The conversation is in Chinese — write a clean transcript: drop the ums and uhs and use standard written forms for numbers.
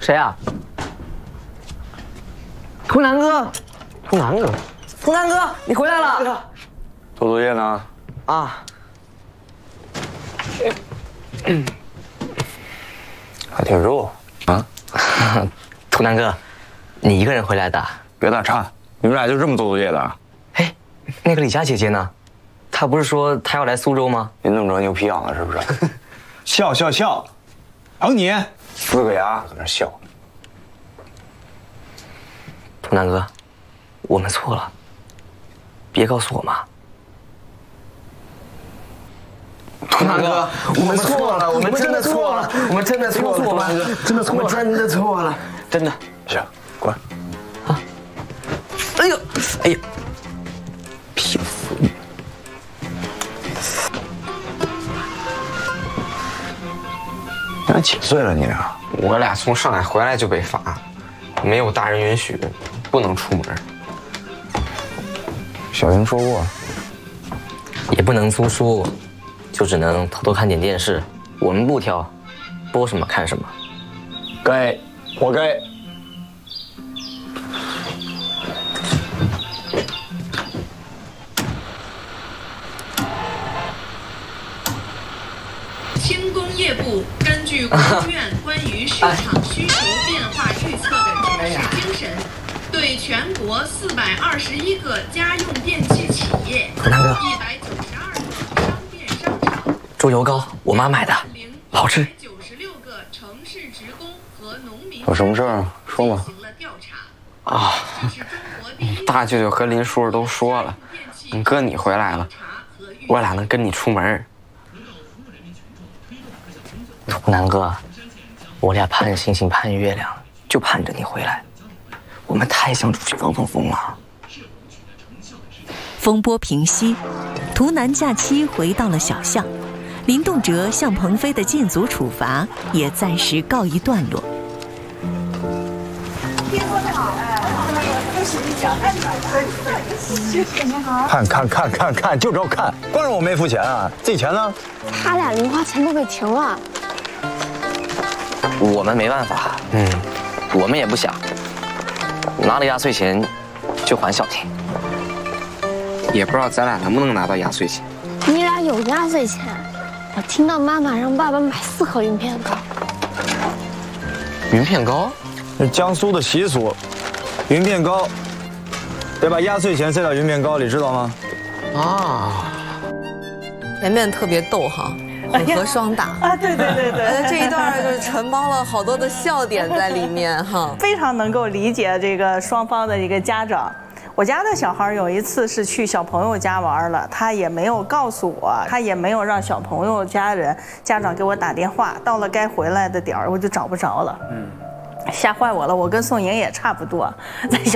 谁啊？图南哥，图南哥，图南哥，你回来了。 做作业呢？ 啊。 还挺热啊。 图南哥，你一个人回来的？ 别打岔，你们俩就这么做作业的？ 哎，那个李佳姐姐呢？她不是说她要来苏州吗？ 你怎么着牛皮痒了是不是？笑笑笑，还有你，4个牙搁那笑。 图南哥，我们错了，别告诉我妈。 图南哥，我们错了，我们真的错了，我们真的错了，图南哥，真的错了，真的错了，真的。行，滚。啊！ 哎呦，哎呀，屁死你！ 你俩几岁了？你俩？ 我俩从上海回来就被罚，没有大人允许，不能出门。 小英说过， 也不能租书，就只能偷偷看点电视。我们不挑，播什么看什么。 该，活该。 轻工业部根据国务院关于市场需求变化预测的指示精神，对全国421个家用电器企业、192个商店商场、 猪油膏，我妈买的，好吃。 96个城市职工和农民有什么事儿说吧。 进行了调查。 啊， 这是中国第一大舅舅和林叔叔都说了，哥你回来了，我俩能跟你出门。 图南哥，我俩盼星星盼月亮，就盼着你回来。我们太想出去放放风了。 风波平息，图南假期回到了小巷，林动辄向鹏飞的禁足处罚也暂时告一段落。 看，就知道看，光是我没付钱啊，自己钱呢？ 他俩零花钱都给停了。 我们没办法，我们也不想拿了压岁钱就还小婷， 也不知道咱俩能不能拿到压岁钱。 你俩有压岁钱？我听到妈妈让爸爸买4盒云片糕。 云片糕？ 是江苏的习俗，云片糕得把压岁钱塞到云片糕里，知道吗？ 啊， 绵绵特别逗哈。混合双打啊，对， 这一段就是承包了好多的笑点在里面哈， 非常能够理解这个双方的一个家长。我家的小孩有一次是去小朋友家玩了，他也没有告诉我，他也没有让小朋友家长给我打电话，到了该回来的点儿我就找不着了，吓坏我了。我跟宋莹也差不多，在小